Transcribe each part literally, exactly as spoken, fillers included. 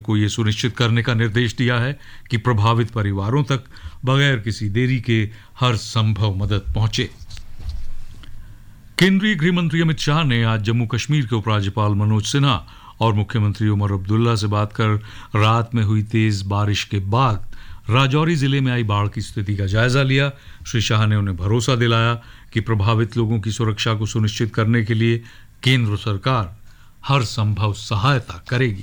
को ये सुनिश्चित करने का निर्देश दिया है कि प्रभावित परिवारों तक बगैर किसी देरी के हर संभव मदद पहुंचे। केंद्रीय गृह मंत्री अमित शाह ने आज जम्मू कश्मीर के उपराज्यपाल मनोज सिन्हा और मुख्यमंत्री उमर अब्दुल्ला से बात कर रात में हुई तेज बारिश के बाद राजौरी जिले में आई बाढ़ की स्थिति का जायजा लिया। श्री शाह ने उन्हें भरोसा दिलाया कि प्रभावित लोगों की सुरक्षा को सुनिश्चित करने के लिए केंद्र सरकार हर संभव सहायता करेगी।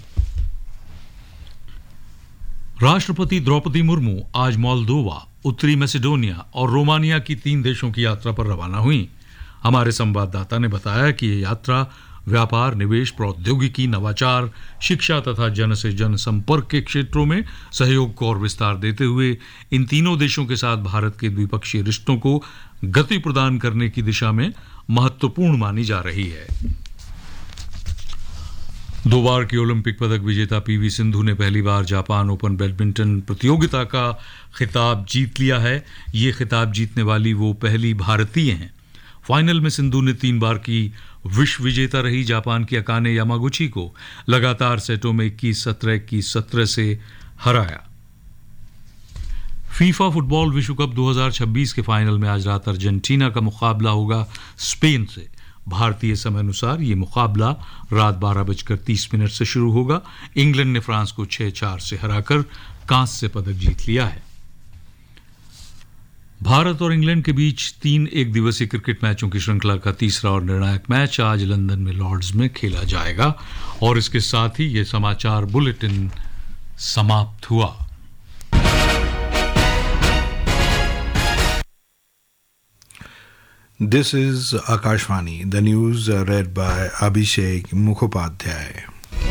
राष्ट्रपति द्रौपदी मुर्मू आज मोल्दोवा, उत्तरी मैसेडोनिया और रोमानिया की तीन देशों की यात्रा पर रवाना हुई। हमारे संवाददाता ने बताया कि यह यात्रा व्यापार, निवेश, प्रौद्योगिकी, नवाचार, शिक्षा तथा जन से जन संपर्क के क्षेत्रों में सहयोग को और विस्तार देते हुए इन तीनों देशों के साथ भारत के द्विपक्षीय रिश्तों को गति प्रदान करने की दिशा में महत्वपूर्ण मानी जा रही है। दो बार की ओलंपिक पदक विजेता पीवी सिंधु ने पहली बार जापान ओपन बैडमिंटन प्रतियोगिता का खिताब जीत लिया है। ये खिताब जीतने वाली वो पहली भारतीय हैं। फाइनल में सिंधु ने तीन बार की विश्व विजेता रही जापान की अकाने यामागुची को लगातार सेटों में इक्कीस सत्रह इक्कीस सत्रह से हराया। फीफा फुटबॉल विश्व कप दो हज़ार छब्बीस के फाइनल में आज रात अर्जेंटीना का मुकाबला होगा स्पेन से। भारतीय समय अनुसार ये मुकाबला रात बारह बजकर तीस मिनट से शुरू होगा। इंग्लैंड ने फ्रांस को छह चार से हराकर कांस्य पदक जीत लिया है। भारत और इंग्लैंड के बीच तीन एक दिवसीय क्रिकेट मैचों की श्रृंखला का तीसरा और निर्णायक मैच आज लंदन में लॉर्ड्स में खेला जाएगा। और इसके साथ ही ये समाचार बुलेटिन समाप्त हुआ। This is Akashvani. The news uh, read by Abhishek Mukhopadhyay.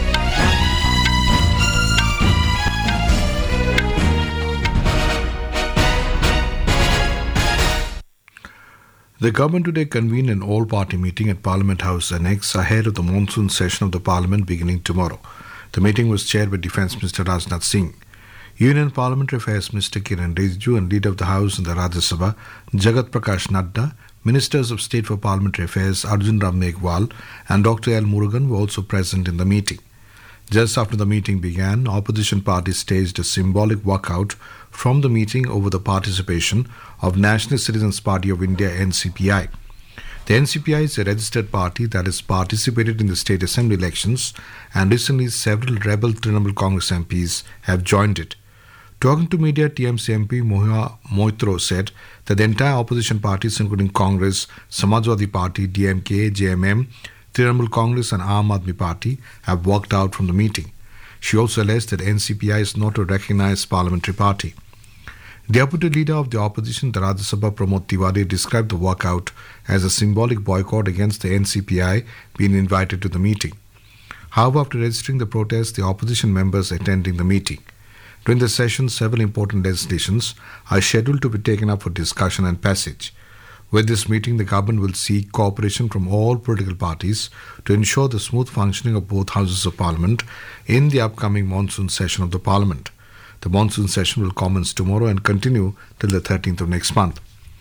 The government today convened an all-party meeting at Parliament House Annex ahead of the monsoon session of the Parliament beginning tomorrow. The meeting was chaired by Defence Minister Rajnath Singh. Union Parliamentary Affairs Minister Kiran Rijiju and Leader of the House in the Rajya Sabha, Jagat Prakash Nadda, Ministers of State for Parliamentary Affairs Arjun Ram Meghwal and Doctor L. Murugan were also present in the meeting. Just after the meeting began, opposition parties staged a symbolic walkout from the meeting over the participation of National Citizens Party of India N C P I. The N C P I is a registered party that has participated in the state assembly elections, and recently several rebel Trinamool Congress M Ps have joined it. Talking to media, T M C M P Mohia Moitro said that the entire opposition parties, including Congress, Samajwadi Party, D M K, J M M, Trinamool Congress and Aam Aadmi Party, have walked out from the meeting. She also alleged that N C P I is not a recognized parliamentary party. The Deputy Leader of the Opposition, the Rajya Sabha, Pramod Tiwari, described the walkout as a symbolic boycott against the N C P I being invited to the meeting. However, after registering the protest, the opposition members attending the meeting. During the session, several important legislations are scheduled to be taken up for discussion and passage. With this meeting, the government will seek cooperation from all political parties to ensure the smooth functioning of both houses of parliament in the upcoming monsoon session of the parliament. The monsoon session will commence tomorrow and continue till the thirteenth of next month.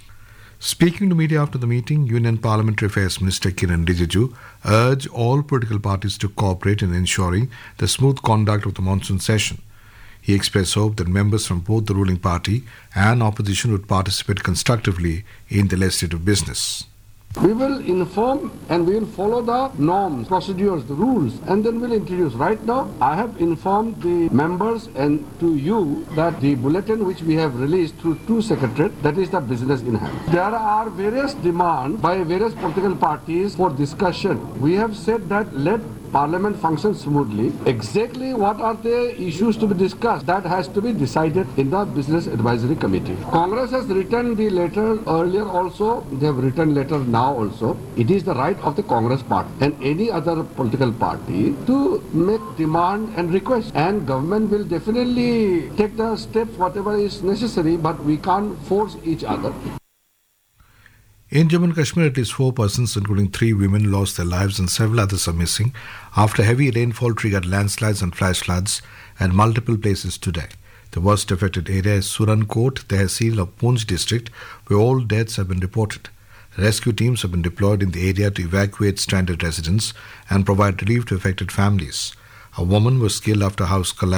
Speaking to media after the meeting, Union Parliamentary Affairs Minister Kiran Rijiju urged all political parties to cooperate in ensuring the smooth conduct of the monsoon session. He expressed hope that members from both the ruling party and opposition would participate constructively in the legislative business. We will inform and we will follow the norms, procedures, the rules, and then we'll introduce. Right now, I have informed the members and to you that the bulletin which we have released through two secretariats, that is the business in hand. There are various demands by various political parties for discussion. We have said that let Parliament function smoothly. Exactly what are the issues to be discussed? That has to be decided in the Business Advisory Committee. Congress has written the letter earlier also. They have written letter now also. It is the right of the Congress party and any other political party to make demand and request. And government will definitely take the steps whatever is necessary, but we can't force each other. In Jammu and Kashmir, at least four persons, including three women, lost their lives and several others are missing after heavy rainfall triggered landslides and flash floods at multiple places today. The worst affected area is Surankot, Tehsil of Poonch district, where all deaths have been reported. Rescue teams have been deployed in the area to evacuate stranded residents and provide relief to affected families. A woman was killed after a house collapsed